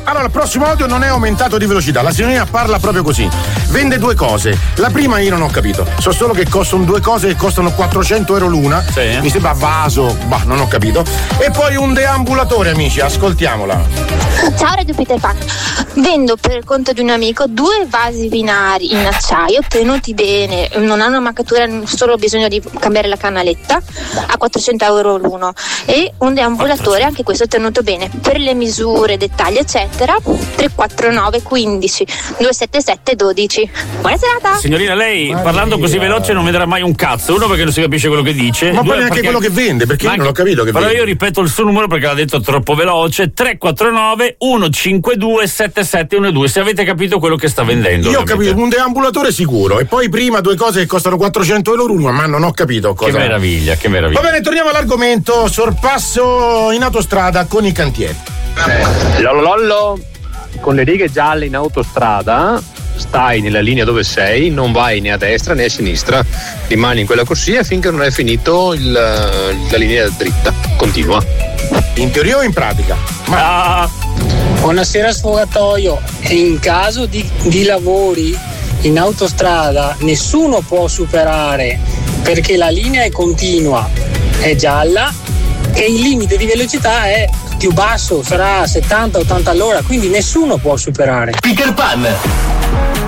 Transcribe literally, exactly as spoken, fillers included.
Allora, il prossimo audio non è aumentato di velocità, la signorina parla proprio così. Vende due cose. La prima io non ho capito. So solo che costano due cose che costano quattrocento euro l'una. Sì. Mi sembra vaso, bah, non ho capito. E poi un deambulatore, amici, ascoltiamola. Ciao Radio Peter Pan. Vendo per conto di un amico due vasi vinari in acciaio tenuti bene, non hanno macchiatura, hanno solo bisogno di cambiare la canaletta, a quattrocento euro l'uno, e un deambulatore anche questo tenuto bene per le misure, dettagli eccetera, tre quattro nove quindici due sette sette dodici. Buona serata. Signorina, lei Maria. parlando così veloce non vedrà mai un cazzo. Uno, perché non si capisce quello che dice. Ma Due, poi neanche perché... quello che vende, perché io Ma non ho anche- capito che Però vende. io ripeto il suo numero perché l'ha detto troppo veloce: tre quattro nove uno cinque due sette sette uno due. Se avete capito quello che sta vendendo. Io ho ovviamente. capito un deambulatore sicuro e poi prima due cose che costano quattrocento euro l'una, ma non ho capito cosa. Che meraviglia, che meraviglia. Va bene, torniamo all'argomento sorpasso in autostrada con i cantieri. Lollo lollo, con le righe gialle in autostrada stai nella linea dove sei, non vai né a destra né a sinistra, rimani in quella corsia finché non hai finito il, la linea dritta, continua. In teoria o in pratica? Ma ah, Buonasera sfogatoio. In caso di, di lavori in autostrada nessuno può superare perché la linea è continua, è gialla e il limite di velocità è più basso, sarà settanta ottanta all'ora, quindi nessuno può superare. Peter Pan,